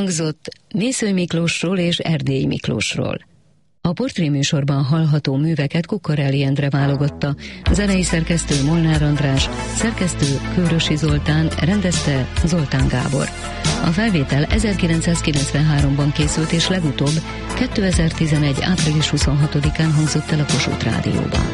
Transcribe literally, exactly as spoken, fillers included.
Elhangzott Mészöly Miklósról és Erdélyi Miklósról. A portréműsorban hallható műveket Kukorelli Endre válogatta, zenei szerkesztő Molnár András, szerkesztő Kőrösi Zoltán, rendezte Zoltán Gábor. A felvétel ezerkilencszázkilencvenháromban készült és legutóbb kétezer-tizenegy. április huszonhatodikán hangzott el a Kossuth Rádióban.